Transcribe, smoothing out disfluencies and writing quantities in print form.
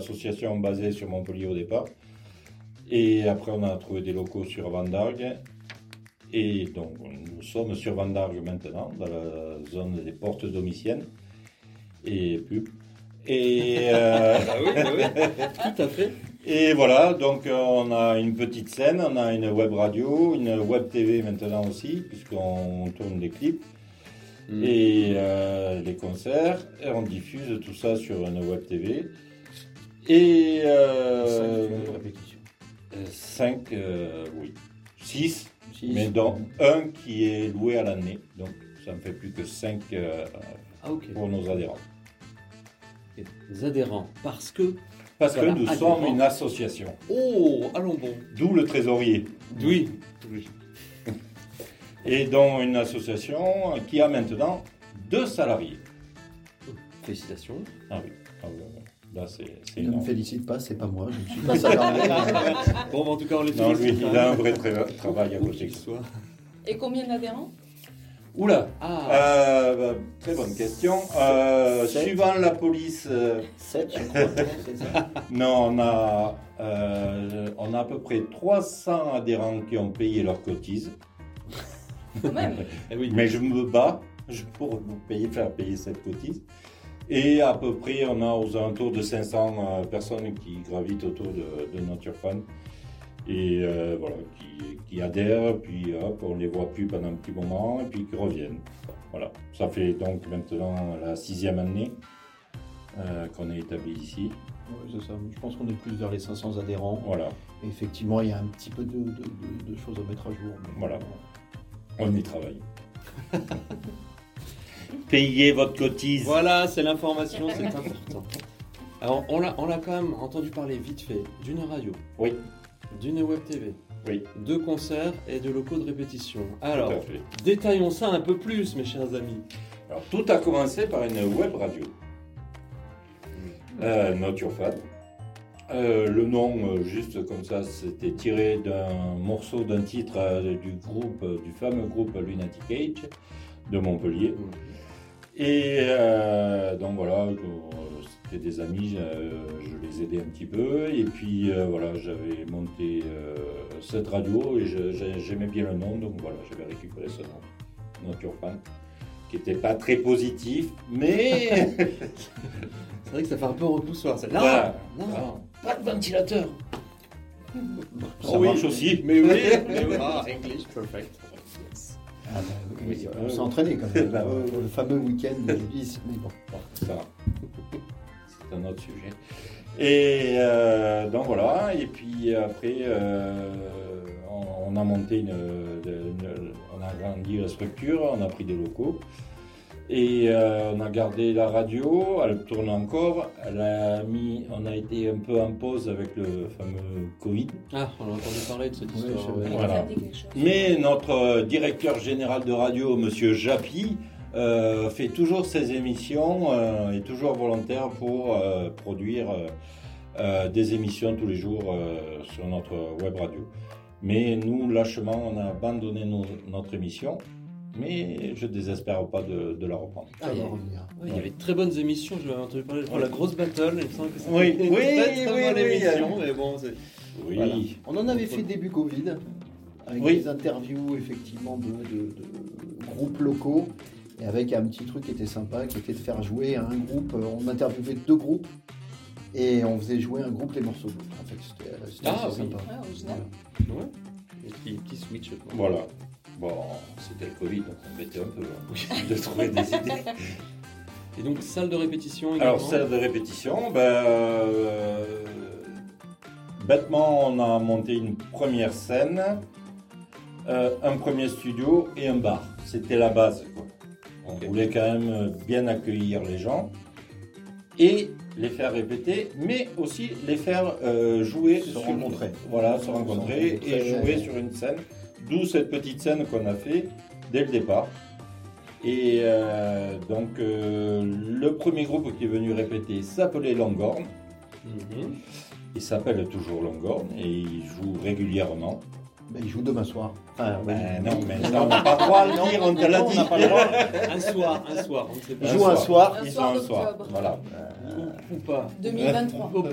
association basée sur Montpellier au départ. Et après, on a trouvé des locaux sur Vendargues. Et donc, nous sommes sur Vendargues maintenant, dans la zone des portes domiciennes. Et pub. Et oui, tout à fait. Et voilà, donc on a une petite scène, on a une web radio, une web TV maintenant aussi, puisqu'on tourne des clips et des concerts, et on diffuse tout ça sur une web TV. Et 5 répétitions. 5, oui. 6, mais dont un qui est loué à l'année, donc ça ne fait plus que 5 pour nos adhérents. Et les adhérents, parce que nous sommes une association. Oh, allons bon. D'où le trésorier. Oui. Et dont une association qui a maintenant 2 salariés. Félicitations. Ah oui. Là, c'est Ne me énorme. félicite pas, c'est pas moi, je ne suis pas salarié. Bon, en tout cas, on les Non, félicite. lui, il a un vrai travail à Où côté. qu'il soit. Et combien d'adhérents? Oula, très bonne question. Suivant la police, 7, je crois. C'est ça. non, on a à peu près 300 adhérents qui ont payé leurs cotises. Quand même. Eh oui. Mais je me bats pour faire payer cette cotise. Et à peu près, on a aux alentours de 500 personnes qui gravitent autour de Nature Fan. Et voilà, qui adhèrent, puis hop, on les voit plus pendant un petit moment, et puis qui reviennent. Voilà, ça fait donc maintenant la 6e année qu'on est établi ici. Oui, c'est ça. Je pense qu'on est plus vers les 500 adhérents. Voilà, Et effectivement, il y a un petit peu de choses à mettre à jour. Mais Voilà. On y travaille. Payez votre cotise. Voilà, c'est l'information, c'est important. Alors, on l'a quand même entendu parler vite fait d'une radio, Oui, d'une web TV, oui, de concerts et de locaux de répétition. Alors, tout à fait. détaillons ça un peu plus, mes chers amis. Alors, tout a commencé par une web radio. Nature Fan. Le nom, juste comme ça, c'était tiré d'un morceau, d'un titre du fameux groupe Lunatic Age de Montpellier. Et donc voilà, c'était des amis, je les aidais un petit peu. Et puis voilà, j'avais monté cette radio et j'aimais bien le nom, donc voilà, j'avais récupéré ce nom, Nature Fan, qui n'était pas très positif, mais... C'est vrai que ça fait un peu repoussoir. Ça. Non, Voilà. non. Pas de ventilateur. Ça oui, marche aussi. Mais oui, Ah, English, perfect. Ah, oui, on s'est entraîné quand même. Le fameux week-end de Nice, mais bon. Ça, c'est un autre sujet. Et donc voilà, et puis après, on a monté on a agrandi la structure, on a pris des locaux. Et on a gardé la radio, elle tourne encore. On a été un peu en pause avec le fameux Covid. Ah, on a entendu parler de cette Oui, histoire. c'est vrai. Voilà. Ça dit quelque chose. Mais notre directeur général de radio, Monsieur Japy, fait toujours ses émissions, est toujours volontaire pour produire des émissions tous les jours sur notre web radio. Mais nous, lâchement, on a abandonné notre émission. Mais je ne désespère pas de la reprendre. Ça va revenir. Oui, il y avait de très bonnes émissions, je l'avais entendu parler. Je crois la grosse battle, il me semble que c'était Oui, une oui, très bonne oui, émission, mais bon, c'est... Oui. Voilà. On en avait fait début Covid, avec Oui. des interviews effectivement de groupes locaux, et avec un petit truc qui était sympa, qui était de faire jouer un groupe. On interviewait 2 groupes, et on faisait jouer un groupe les morceaux de l'autre. En fait, c'était Ah, assez oui. sympa. Ouais, original. Ouais. Et qui switch. Voilà. Bon, c'était le Covid, donc on mettait un peu de trouver des idées. Et donc, salle de répétition également. Alors, salle de répétition, bêtement, on a monté une première scène, un premier studio et un bar. C'était la base, quoi. On voulait quand même bien accueillir les gens et les faire répéter, mais aussi les faire jouer, Se rencontrer. Voilà, se rencontrer et jouer sur une scène. D'où cette petite scène qu'on a fait dès le départ. Et donc, le premier groupe qui est venu répéter s'appelait Longhorn. Mhm. Il s'appelle toujours Longhorn et il joue régulièrement. Ben, il joue demain soir. Enfin, Non, mais ça, on n'a pas le droit de le dire, on te l'a dit. n'a pas le droit. Un soir, on ne sait pas. Il joue un soir. Ils sont un soir. d'octobre. Voilà. Ou pas. 2023.